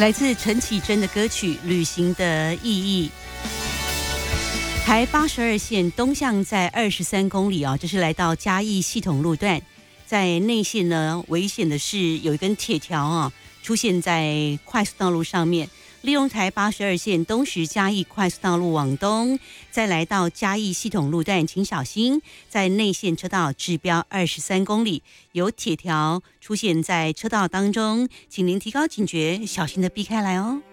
来自陈绮贞的歌曲《旅行的意义》。台82线东向在23公里啊，这是来到嘉义系统路段，在内线呢，危险的是有一根铁条啊，出现在快速道路上面。利用台82线东石嘉义快速道路往东，再来到嘉义系统路段，请小心，在内线车道指标23公里有铁条出现在车道当中，请您提高警觉，小心的避开来哦。